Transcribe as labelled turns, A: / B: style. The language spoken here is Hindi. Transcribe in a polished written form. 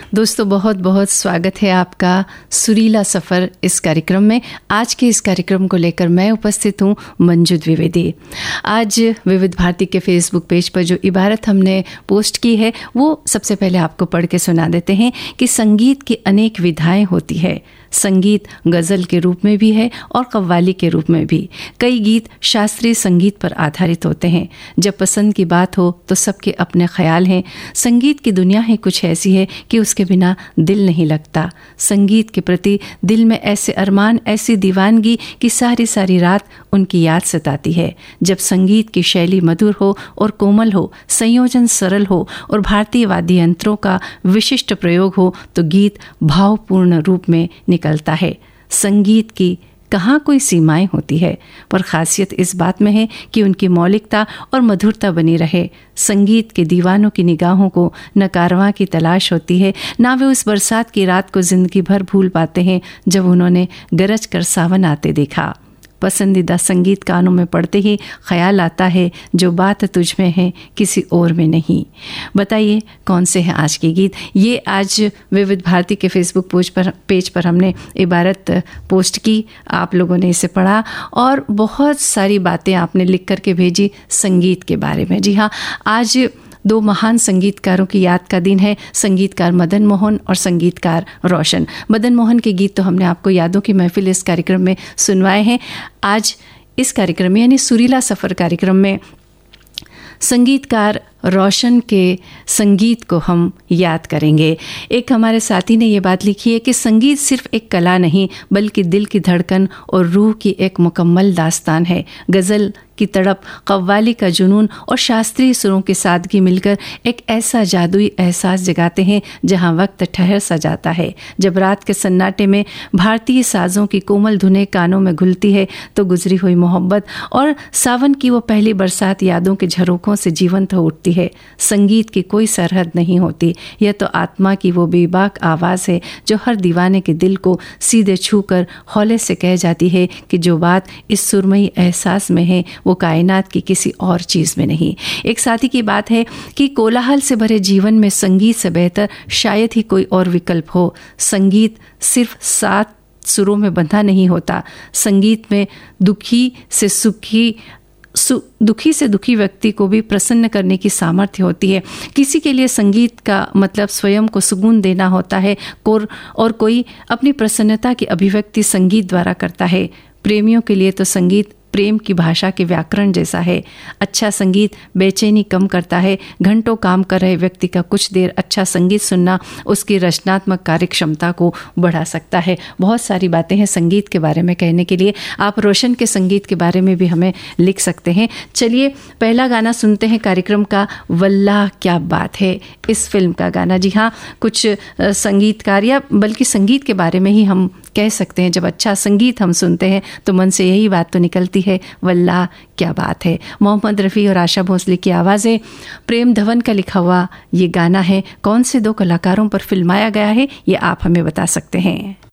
A: दोस्तों, बहुत बहुत स्वागत है आपका सुरीला सफ़र इस कार्यक्रम में। आज के इस कार्यक्रम को लेकर मैं उपस्थित हूँ मंजू द्विवेदी। आज विविध भारती के फेसबुक पेज पर जो इबारत हमने पोस्ट की है वो सबसे पहले आपको पढ़ के सुना देते हैं कि संगीत की अनेक विधाएं होती है। संगीत गज़ल के रूप में भी है और कव्वाली के रूप में भी। कई गीत शास्त्रीय संगीत पर आधारित होते हैं। जब पसंद की बात हो तो सबके अपने ख्याल हैं। संगीत की दुनिया ही कुछ ऐसी है कि उसके बिना दिल नहीं लगता। संगीत के प्रति दिल में ऐसे अरमान, ऐसी दीवानगी कि सारी सारी रात उनकी याद सताती है। जब संगीत की शैली मधुर हो और कोमल हो, संयोजन सरल हो और भारतीय वाद्य यंत्रों का विशिष्ट प्रयोग हो तो गीत भावपूर्ण रूप में निकलता है। संगीत की कहाँ कोई सीमाएं होती है, पर खासियत इस बात में है कि उनकी मौलिकता और मधुरता बनी रहे। संगीत के दीवानों की निगाहों को न कारवां की तलाश होती है, ना वे उस बरसात की रात को जिंदगी भर भूल पाते हैं जब उन्होंने गरज कर सावन आते देखा। पसंदीदा संगीत कानों में पड़ते ही ख्याल आता है जो बात तुझ में है किसी और में नहीं। बताइए कौन से हैं आज के गीत। ये आज विविध भारती के फेसबुक पेज पर हमने इबारत पोस्ट की, आप लोगों ने इसे पढ़ा और बहुत सारी बातें आपने लिख करके भेजी संगीत के बारे में। जी हाँ, आज दो महान संगीतकारों की याद का दिन है, संगीतकार मदन मोहन और संगीतकार रोशन। मदन मोहन के गीत तो हमने आपको यादों की महफिल इस कार्यक्रम में सुनवाए हैं। आज इस कार्यक्रम में यानी सुरीला सफ़र कार्यक्रम में संगीतकार रोशन के संगीत को हम याद करेंगे। एक हमारे साथी ने ये बात लिखी है कि संगीत सिर्फ एक कला नहीं बल्कि दिल की धड़कन और रूह की एक मुकम्मल दास्तान है। गज़ल की तड़प, कव्वाली का जुनून और शास्त्रीय सुरों की सादगी मिलकर एक ऐसा जादुई एहसास जगाते हैं जहां वक्त ठहर सा जाता है। जब रात के सन्नाटे में भारतीय साज़ों की कोमल धुनें कानों में घुलती है तो गुजरी हुई मोहब्बत और सावन की वो पहली बरसात यादों के झरोखों से जीवंत हो उठती है। संगीत की कोई सरहद नहीं होती। यह तो आत्मा की वो बेबाक आवाज़ है जो हर दीवाने के दिल को सीधे छूकर हौले से कह जाती है कि जो बात इस सुरमई एहसास में है वो कायनात की किसी और चीज़ में नहीं। एक साथी की बात है कि कोलाहल से भरे जीवन में संगीत से बेहतर शायद ही कोई और विकल्प हो। संगीत सिर्फ 7 सुरों में बंधा नहीं होता। संगीत में दुखी से दुखी व्यक्ति को भी प्रसन्न करने की सामर्थ्य होती है। किसी के लिए संगीत का मतलब स्वयं को सुकून देना होता है और कोई अपनी प्रसन्नता की अभिव्यक्ति संगीत द्वारा करता है। प्रेमियों के लिए तो संगीत प्रेम की भाषा के व्याकरण जैसा है। अच्छा संगीत बेचैनी कम करता है। घंटों काम कर रहे व्यक्ति का कुछ देर अच्छा संगीत सुनना उसकी रचनात्मक कार्य क्षमता को बढ़ा सकता है। बहुत सारी बातें हैं संगीत के बारे में कहने के लिए। आप रोशन के संगीत के बारे में भी हमें लिख सकते हैं। चलिए पहला गाना सुनते हैं कार्यक्रम का, वल्लाह क्या बात है, इस फिल्म का गाना। जी हाँ, कुछ संगीतकार या बल्कि संगीत के बारे में ही हम कह सकते हैं। जब अच्छा संगीत हम सुनते हैं तो मन से यही बात तो निकलती है, वल्लाह क्या बात है। मोहम्मद रफ़ी और आशा भोसले की आवाज़ें, प्रेम धवन का लिखा हुआ ये गाना है। कौन से 2 कलाकारों पर फिल्माया गया है ये आप हमें बता सकते हैं।